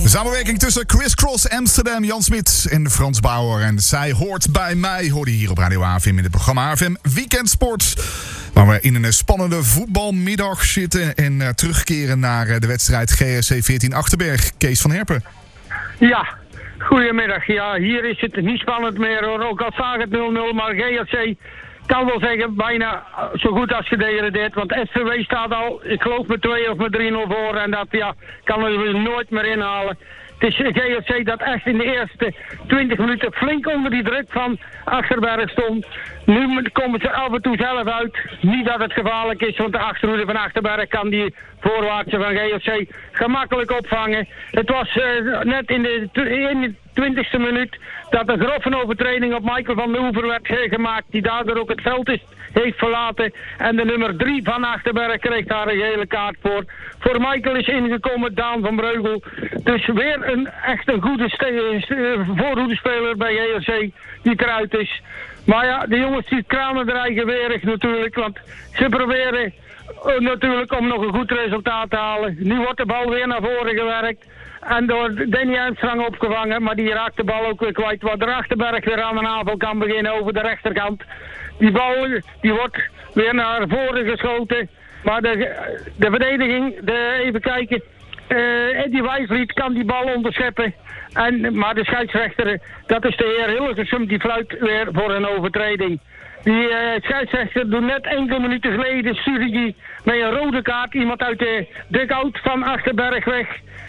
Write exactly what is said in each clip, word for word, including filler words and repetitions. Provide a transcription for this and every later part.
samenwerking tussen Chris Cross Amsterdam, Jan Smit en Frans Bauer. En zij hoort bij mij, hoorde je hier op Radio A F M in het programma A F M Weekend Sport. Waar we in een spannende voetbalmiddag zitten en uh, terugkeren naar uh, de wedstrijd G S C veertien Achterberg. Kees van Herpen. Ja, goedemiddag. Ja, hier is het niet spannend meer hoor. Ook al staat het nul nul, maar G S C kan wel zeggen bijna zo goed als gedegradeerd. Want S V W staat al, ik geloof met twee of met drie nul voor. En dat ja, kan er nooit meer inhalen. Het is G S C dat echt in de eerste twintig minuten flink onder die druk van Achterberg stond. Nu komen ze af en toe zelf uit. Niet dat het gevaarlijk is, want de achterhoede van Achterberg kan die voorwaartse van G S C gemakkelijk opvangen. Het was uh, net in de, in de twintigste minuut dat een grove overtreding op Michael van den Oever werd uh, gemaakt. Die daardoor ook het veld is, heeft verlaten. En de nummer drie van Achterberg kreeg daar een gele kaart voor. Voor Michael is ingekomen Daan van Breugel. Dus weer een echt een goede ste- voorhoedespeler bij G S C die eruit is. Maar ja, de jongens die kranen er eigen weerig natuurlijk. Want ze proberen uh, natuurlijk om nog een goed resultaat te halen. Nu wordt de bal weer naar voren gewerkt. En door Danny Armstrong opgevangen. Maar die raakt de bal ook weer kwijt. Waardoor Achterberg weer aan een aanval kan beginnen over de rechterkant. Die bal die wordt weer naar voren geschoten. Maar de, de verdediging, de, even kijken. Uh, Eddie Wijslied kan die bal onderscheppen. En, maar de scheidsrechter, dat is de heer Hilgersum, die fluit weer voor een overtreding. Die uh, scheidsrechter doet net enkele minuten geleden stuurde die met een rode kaart iemand uit de dugout van Achterberg weg.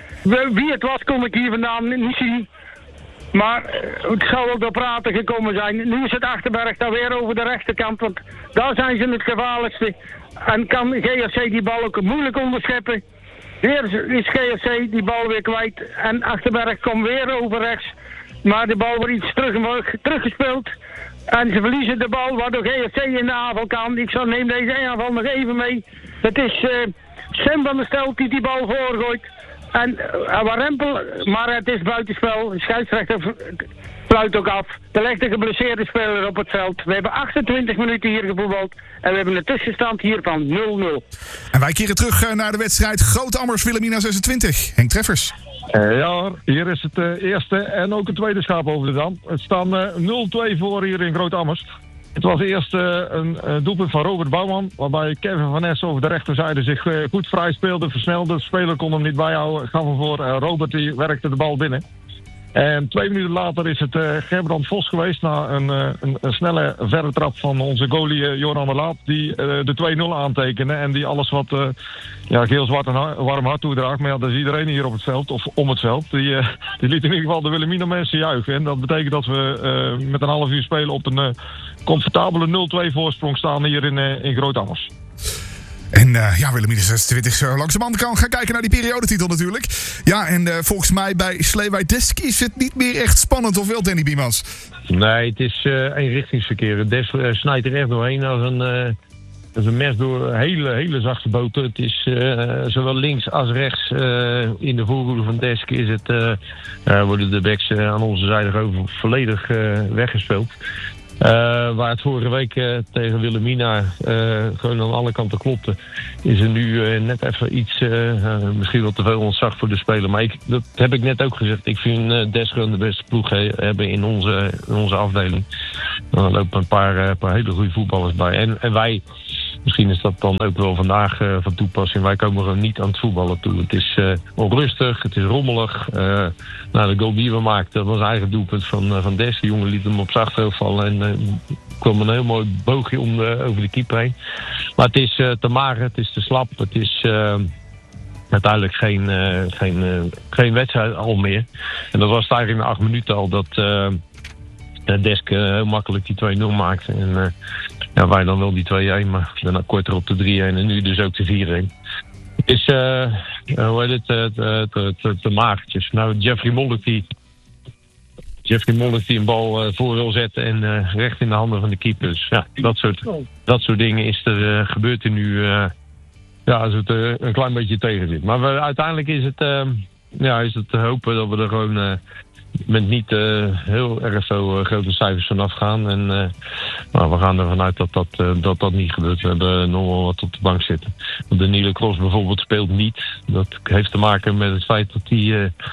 Wie het was kon ik hier vandaan niet zien. Maar uh, het zou ook door praten gekomen zijn. Nu is het Achterberg daar weer over de rechterkant, want daar zijn ze het gevaarlijkste. En kan G S C die bal ook moeilijk onderscheppen. Weer is G S C die bal weer kwijt. En Achterberg komt weer over rechts. Maar de bal wordt iets terug, teruggespeeld. En ze verliezen de bal, waardoor G S C in de aanval kan. Ik zal neem deze aanval nog even mee. Het is uh, Sam van der Stel die die bal voorgooit. En uh, Warempel, maar het is buitenspel. De scheidsrechter fluit ook af. Er ligt een geblesseerde speler op het veld. We hebben achtentwintig minuten hier gevoetbald. En we hebben een tussenstand hier van nul nul. En wij keren terug naar de wedstrijd Groot-Ammers Wilhelmina zesentwintig. Henk Treffers. Uh, ja, hier is het uh, eerste en ook het tweede schaap over de dam. Het staan uh, nul twee voor hier in Groot-Ammers. Het was eerst uh, een uh, doelpunt van Robert Bouwman, waarbij Kevin van Ness over de rechterzijde zich uh, goed vrij speelde, versnelde. De speler kon hem niet bijhouden, gaf hem voor. Uh, Robert die werkte de bal binnen. En twee minuten later is het uh, Gerbrand Vos geweest na een, uh, een, een snelle verre trap van onze goalie uh, Joran de Laat. Die uh, de twee nul aantekende en die alles wat uh, ja, geel-zwart en ha- warm hart toedraagt. Maar ja, dat is iedereen hier op het veld, of om het veld. Die, uh, die liet in ieder geval de Wilhelmina mensen juichen. En dat betekent dat we uh, met een half uur spelen op een uh, comfortabele nul twee voorsprong staan hier in, uh, in Groot-Ammers. En uh, ja, Wilhelmina zesentwintig zo langzamerhand kan gaan kijken naar die periodetitel natuurlijk. Ja, en uh, volgens mij bij Sleewij Desk is het niet meer echt spannend, of wel, Danny Biemans? Nee, het is uh, eenrichtingsverkeer. Des uh, snijdt er echt doorheen als een, uh, als een mes door hele, hele zachte boten. Het is uh, zowel links als rechts uh, in de voorhoede van Desk is het, uh, uh, worden de backs uh, aan onze zijde gewoon volledig uh, weggespeeld. Uh, waar het vorige week uh, tegen Wilhelmina uh, gewoon aan alle kanten klopte, is er nu uh, net even iets, uh, uh, misschien wel te veel ontzag voor de speler. Maar ik, dat heb ik net ook gezegd. Ik vind uh, Des gewoon de beste ploeg he- hebben in onze, in onze afdeling. Er lopen een paar, uh, paar hele goede voetballers bij. En, en wij, misschien is dat dan ook wel vandaag uh, van toepassing. Wij komen gewoon niet aan het voetballen toe. Het is uh, onrustig, het is rommelig. Uh, nou, de goal die we maakten, dat was een eigen doelpunt van, uh, van Des. De jongen liet hem op zijn achterhoofd vallen en uh, kwam een heel mooi boogje om de, over de keeper heen. Maar het is uh, te mager, het is te slap. Het is uh, uiteindelijk geen, uh, geen, uh, geen wedstrijd al meer. En dat was het eigenlijk in de acht minuten al dat uh, Desk uh, heel makkelijk die twee nul maakte. En uh, ja, wij dan wel die twee-een, maar daarna korter op de drie-een en nu dus ook de vier-een. Het is, uh, uh, hoe heet het, uh, te, te, te, te magertjes. Nou, Jeffrey Mollick die, Jeffrey Mollick die een bal uh, voor wil zetten en uh, recht in de handen van de keeper. Dus ja, dat soort, dat soort dingen is er, uh, gebeurt er nu, uh, ja, als het uh, een klein beetje tegen zit. Maar we, uiteindelijk is het, uh, ja, is het te hopen dat we er gewoon uh, met niet uh, heel erg veel uh, grote cijfers vanaf gaan. En uh, nou, we gaan ervan uit dat dat, uh, dat dat niet gebeurt. We hebben nog wel wat op de bank zitten. Daniele Cross bijvoorbeeld speelt niet. Dat heeft te maken met het feit dat hij uh,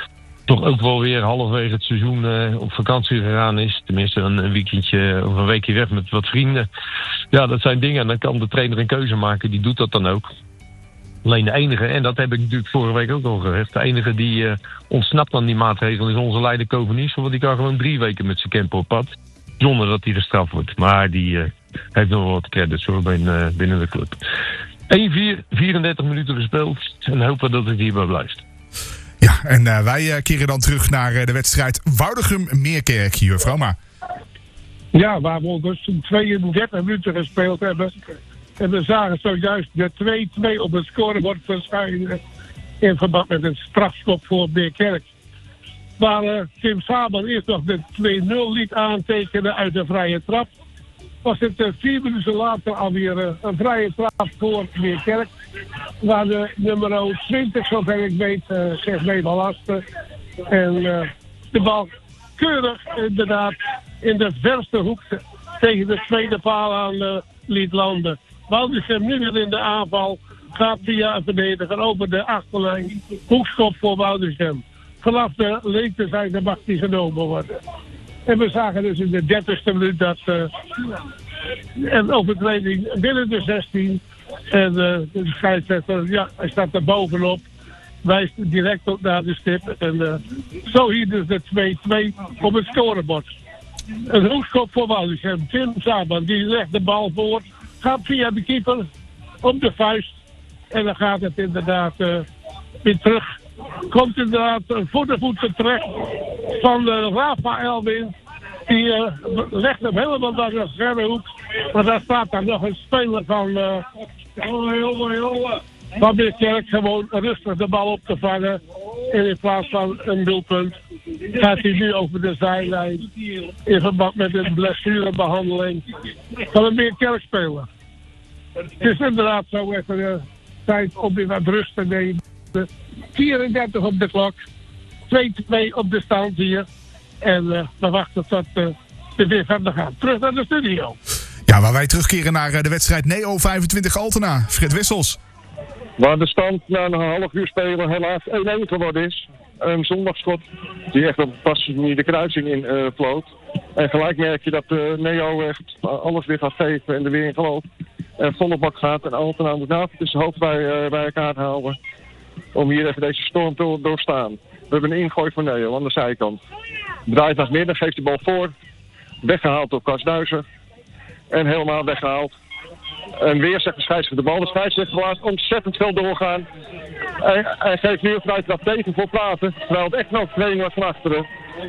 toch ook wel weer halverwege het seizoen uh, op vakantie gegaan is. Tenminste een, een weekendje of een weekje weg met wat vrienden. Ja, dat zijn dingen. En dan kan de trainer een keuze maken. Die doet dat dan ook. Alleen de enige, en dat heb ik natuurlijk vorige week ook al gezegd. De enige die uh, ontsnapt aan die maatregel is onze leider Covenis. Want die kan gewoon drie weken met zijn camper op pad. Zonder dat hij gestraft wordt. Maar die uh, heeft nog wel wat credits hoor, binnen, uh, binnen de club. één vier, vierendertig minuten gespeeld. En hopen dat het hierbij blijft. Ja, en uh, wij uh, keren dan terug naar uh, de wedstrijd Woudegem-Meerkerk, juffrouw. Maar... Ja, waar we dus tweeëndertig minuten gespeeld hebben. En we zagen zojuist de twee twee op het scorebord verschijnen. In verband met een strafschop voor Meerkerk. Waar uh, Tim Saban eerst nog de twee nul liet aantekenen uit de vrije trap. Was het uh, vier minuten later alweer uh, een vrije trap voor Meerkerk. Waar de nummer twintig, zover ik weet, uh, zich mee belaste. En uh, de bal keurig inderdaad in de verste hoek tegen de tweede paal aan uh, liet landen. Woudegem nu weer in de aanval. Gaat via een verdediger over de achterlijn. Hoekschop voor Woudegem. Vanaf de linkerzijde mag die genomen worden. En we zagen dus in de dertigste minuut dat uh, een overtreding binnen de zestien. En uh, de scheidsrechter, ja, hij staat er bovenop. Wijst direct op naar de stip. En uh, zo hier dus de twee twee op het scorebord. Een hoekschop voor Woudegem. Tim Saban, die legt de bal voor. Gaat via de keeper op de vuist. En dan gaat het inderdaad uh, weer terug. Komt inderdaad voor de voeten terecht van uh, Rafa Elwin. Die uh, legt hem helemaal naar de verre hoek. Maar daar staat dan nog een speler van uh, van Meerkerk gewoon rustig de bal op te vangen. En in plaats van een doelpunt gaat hij nu over de zijlijn in verband met een blessurebehandeling van een Meerkerk speler. Het is inderdaad zo even uh, tijd om weer wat rust te nemen. vierendertig op de klok. twee twee op de stand hier. En uh, we wachten tot uh, we weer verder gaan. Terug naar de studio. Ja, waar wij terugkeren naar uh, de wedstrijd Neo vijfentwintig Altena. Fred Wissels. Waar de stand na een half uur spelen helaas één-één geworden is. Een zondagschot die echt op pas de kruising in uh, vloot. En gelijk merk je dat uh, Neo echt alles weer gaat geven en er weer in gelooft. En volle bak gaat en Altena moet nou dus zijn hoofd bij, uh, bij elkaar houden. Om hier even deze storm te doorstaan. We hebben een ingooi van Neo aan de zijkant. Draait naar midden, geeft de bal voor. Weggehaald door Kasduizer. En helemaal weggehaald. En weer zegt de scheidsrechter de bal. De scheidsrechter laat ontzettend veel doorgaan. Hij, hij geeft nu een vrije trap tegen voor Platen. Terwijl het echt nog training was van achteren.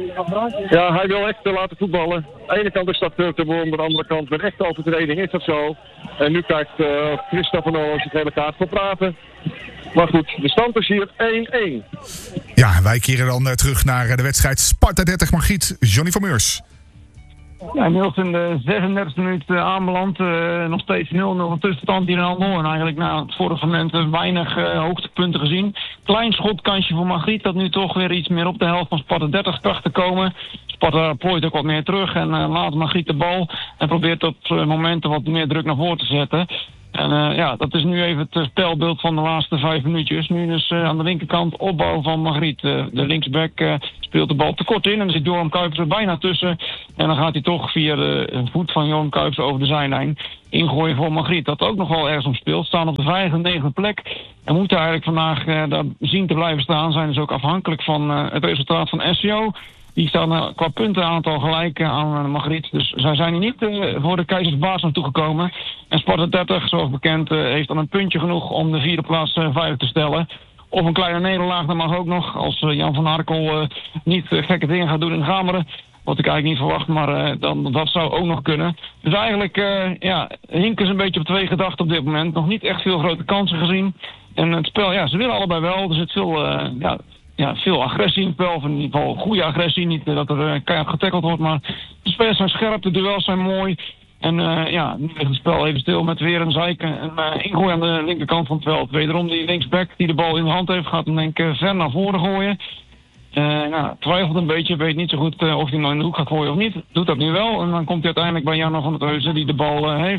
Ja, hij wil echt laten voetballen. Aan de ene kant is dat te bewonderen, aan de andere kant met echte overtreding is dat zo. En nu krijgt uh, Christophe van Oorlog de gele kaart voor Praten. Maar goed, de stand is hier één-één. Ja, wij keren dan uh, terug naar uh, de wedstrijd Sparta dertig Margriet. Johnny van Meurs. Ja, inmiddels in de zesendertigste minuut uh, aanbeland. Uh, nog steeds nul nul van tussenstand hier in Almelo. En eigenlijk na het vorige moment uh, weinig uh, hoogtepunten gezien. Klein schotkansje voor Margriet. Dat nu toch weer iets meer op de helft van Sparta dertig kracht te komen. Sparta plooit ook wat meer terug. En uh, laat Margriet de bal. En probeert op uh, momenten wat meer druk naar voren te zetten. En uh, ja, dat is nu even het spelbeeld van de laatste vijf minuutjes. Nu dus uh, aan de linkerkant opbouw van Margriet. Uh, de linksback uh, speelt de bal te kort in. En dan zit Joram Kuipers er bijna tussen. En dan gaat hij toch via de voet van Joram Kuipers over de zijlijn ingooien voor Margriet. Dat ook nog wel ergens om speelt. Staan op de vijfde en negende plek. En moeten eigenlijk vandaag uh, daar zien te blijven staan. Zijn dus ook afhankelijk van uh, het resultaat van S C O. Die staan uh, qua puntenaantal gelijk uh, aan uh, Margriet. Dus zij zijn hier niet uh, voor de Keizersbaas naartoe gekomen. En Sparta dertig, zoals bekend, uh, heeft dan een puntje genoeg om de vierde plaats uh, veilig te stellen. Of een kleine nederlaag, dat mag ook nog. Als uh, Jan van Arkel uh, niet uh, gekke dingen gaat doen in Gameren. Wat ik eigenlijk niet verwacht, maar uh, dan, dat zou ook nog kunnen. Dus eigenlijk uh, ja, hinken ze een beetje op twee gedachten op dit moment. Nog niet echt veel grote kansen gezien. En het spel, ja, ze willen allebei wel. Er zit veel... Uh, ja, Ja, veel agressie in het spel, of in ieder geval goede agressie. Niet uh, dat er uh, keihard getackeld wordt, maar de spelers zijn scherp, de duels zijn mooi. En uh, ja, nu ligt het spel even stil met weer een zeiken. En uh, ingooi aan de linkerkant van het veld. Wederom die linksback die de bal in de hand heeft, gaat hem denk ik uh, ver naar voren gooien. Uh, nou, twijfelt een beetje, weet niet zo goed uh, of hij nou in de hoek gaat gooien of niet. Doet dat nu wel en dan komt hij uiteindelijk bij Jan van het Heuzen die de bal uh, heeft.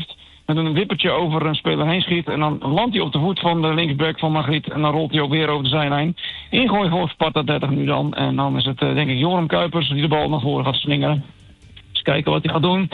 met een wippertje over een speler heen schiet. En dan landt hij op de voet van de linksback van Magriet. En dan rolt hij ook weer over de zijlijn. Ingooi voor Sparta dertig nu dan. En dan is het uh, denk ik Joram Kuipers die de bal naar voren gaat slingeren. Eens kijken wat hij gaat doen.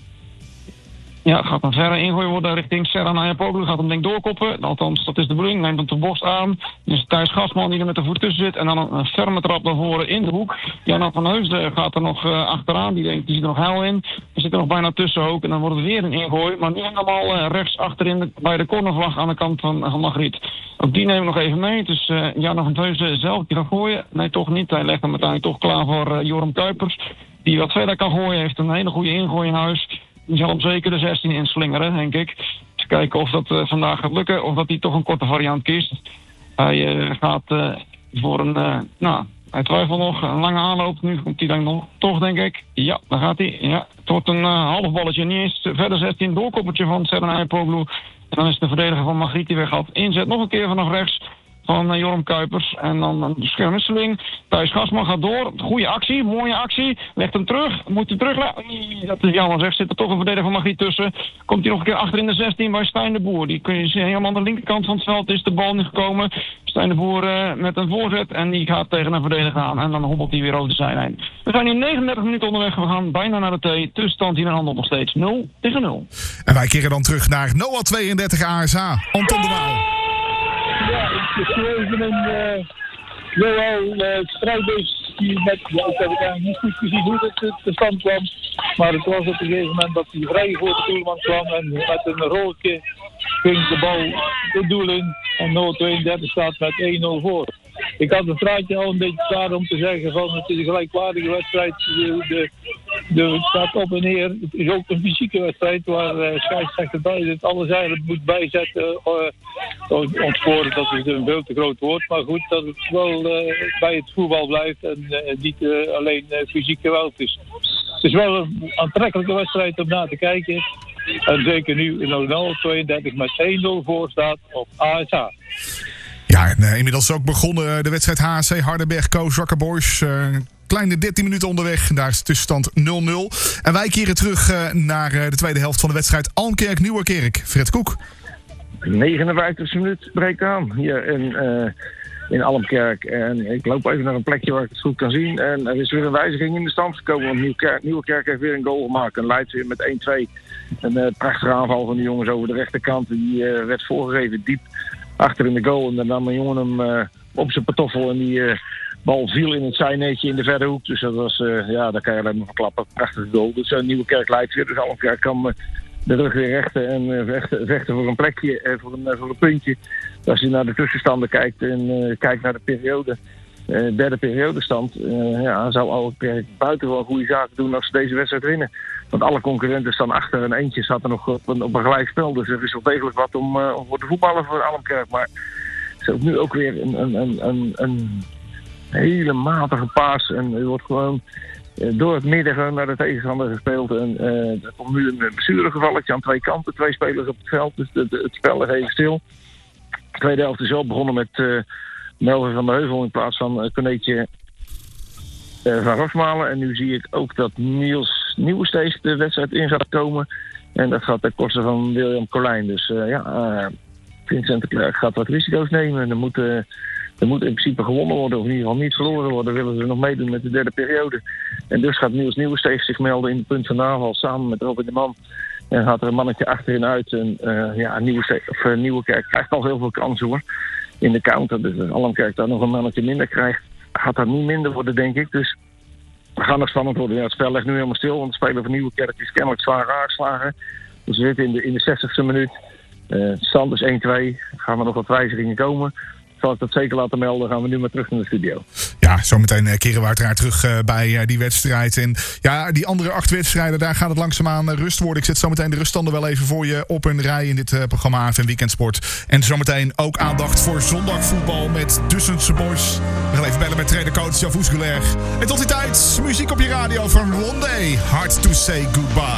Ja, gaat een verre ingooi worden richting Serhan Ayapoglu. Gaat hem denk ik doorkoppen. Althans, dat is de bedoeling. Neemt hem de borst aan. Dan is het Thijs Gasman die er met de voet tussen zit. En dan een, een ferme trap naar voren in de hoek. Jan van Heusden gaat er nog uh, achteraan. Die denkt, die zit er nog hel in. Er zit er nog bijna tussen ook. En dan wordt het weer een ingooi. Maar nu helemaal uh, rechts achterin de, bij de cornervlag aan de kant van, van Magriet. Ook die nemen we nog even mee. Dus uh, Jan van Heusden zelf die gaat gooien. Nee, toch niet. Hij legt hem uiteindelijk toch klaar voor uh, Joram Kuipers. Die wat verder kan gooien. Heeft een hele goede ingooi in huis. Die zal hem zeker de zestien inslingeren, denk ik. Eens kijken of dat uh, vandaag gaat lukken. Of dat hij toch een korte variant kiest. Hij uh, gaat uh, voor een... Uh, nou, hij twijfelt nog. Een lange aanloop. Nu komt hij dan nog. Toch, denk ik. Ja, daar gaat hij. Ja, het wordt een uh, half balletje. Niet eens verder zestien. Doorkoppertje van Serhan Ayapoglu. En dan is de verdediger van Magriet die weg gaat. Inzet nog een keer vanaf rechts. Van uh, Joram Kuipers. En dan een schermwisseling. Thijs Gasman gaat door. Goeie actie. Mooie actie. Legt hem terug. Moet hij terug. Dat is jammer zeg. Zit er toch een verdediger van Magriet tussen. Komt hij nog een keer achter in de zestien bij Stijn de Boer. Die kun je zien. Helemaal aan de linkerkant van het veld is de bal nu gekomen. Stijn de Boer uh, met een voorzet. En die gaat tegen een verdediger aan. En dan hobbelt hij weer over de zijlijn. We zijn nu negenendertig minuten onderweg. We gaan bijna naar de T. Tussenstand hier in handel nog steeds nul tegen nul. En wij keren dan terug naar Noah tweeëndertig A S A. Anton de Waal. Ja, ik zie even een uh, Joel uh, strijdbus die met, ja, ik heb het eigenlijk niet goed gezien hoe het te stand kwam. Maar het was op een gegeven moment dat hij vrij voor de doelman kwam en met een rolletje ging de bal het doel in. En Noah tweeëndertig staat met één nul voor. Ik had het straatje al een beetje klaar om te zeggen van het is een gelijkwaardige wedstrijd. De, de, de, het staat op en neer. Het is ook een fysieke wedstrijd waar uh, scheidsrechter bij het alles eigenlijk moet bijzetten. Uh, ontsporen, dat is een veel te groot woord. Maar goed, dat het wel uh, bij het voetbal blijft en uh, niet uh, alleen uh, fysiek geweld is. Het is wel een aantrekkelijke wedstrijd om naar te kijken. En zeker nu in Noah tweeëndertig met één nul voor staat op A S A. Ja, en uh, inmiddels ook begonnen de wedstrijd H C Hardenberg Kozakka Boys. Uh, kleine dertien minuten onderweg. Daar is de tussenstand nul nul. En wij keren terug uh, naar uh, de tweede helft van de wedstrijd Almkerk-Nieuwerkerk. Fred Koek. negenenvijftigste minuut breekt aan hier in, uh, in Almkerk. En ik loop even naar een plekje waar ik het goed kan zien. En er is weer een wijziging in de stand gekomen. Want Nieuwerkerk, Nieuwerkerk heeft weer een goal gemaakt. En leidt weer met één twee. Een uh, prachtige aanval van de jongens over de rechterkant. Die uh, werd voorgegeven diep achter in de goal. En dan nam een jongen hem uh, op zijn patoffel. En die uh, bal viel in het zijnetje in de verre hoek. Dus dat was, uh, ja, daar kan je alleen maar van klappen. Prachtige goal. Dus uh, Nieuwerkerk leidt weer. Dus Almkerk kan uh, de rug weer rechten. En uh, vechten, vechten voor een plekje. Uh, voor, een, uh, voor een puntje. Als je naar de tussenstanden kijkt. En uh, kijkt naar de periode. Uh, derde periodestand. Uh, ja, zou Almkerk buitengewoon goede zaken doen als ze deze wedstrijd winnen. Want alle concurrenten staan achter en eentje staat er nog op een, op een gelijk spel. Dus er is wel degelijk wat om, uh, om voor te voetballen voor Almkerk. Maar het is ook nu ook weer een, een, een, een, een hele matige paas. En er wordt gewoon uh, door het midden naar de tegenstander gespeeld. En uh, er komt nu een blessuregevalletje aan twee kanten. Twee spelers op het veld. Dus de, de, het spel is even stil. De tweede helft is wel begonnen met uh, Melvin van der Heuvel in plaats van uh, Koneetje uh, van Rosmalen. En nu zie ik ook dat Niels Nieuwensteeg de wedstrijd in gaat komen. En dat gaat ten koste van William Colijn. Dus uh, ja, uh, Vincent de Klerk gaat wat risico's nemen. Er moet, uh, er moet in principe gewonnen worden, of in ieder geval niet verloren worden. Willen ze nog meedoen met de derde periode. En dus gaat Niels Nieuwensteeg zich melden in het punt van de aanval samen met Robin de Man. En gaat er een mannetje achterin uit. En uh, ja, Nieuwensteeg, of, uh, Nieuwekerk krijgt al heel veel kansen hoor. In de counter. Dus als Almkerk daar nog een mannetje minder krijgt, gaat dat niet minder worden, denk ik. Dus we gaan nog spannend worden. Ja, het spel ligt nu helemaal stil, want de speler van Nieuwekerk is kennelijk zwaar aangeslagen. Dus we zitten in de, in de zestigste minuut. Uh, stand is één twee. Gaan er nog wat wijzigingen komen? Zal ik dat zeker laten melden, gaan we nu maar terug naar de studio. Ja, zometeen uh, keren we uiteraard terug uh, bij uh, die wedstrijd. En ja, die andere acht wedstrijden, daar gaat het langzaamaan uh, rust worden. Ik zet zometeen de ruststanden wel even voor je op een rij in dit uh, programma A F M Weekendsport. En zometeen ook aandacht voor zondagvoetbal met Dussense Boys. We gaan even bellen met trainercoach Javus Guler. En tot die tijd, muziek op je radio van One Day. Hard to say goodbye.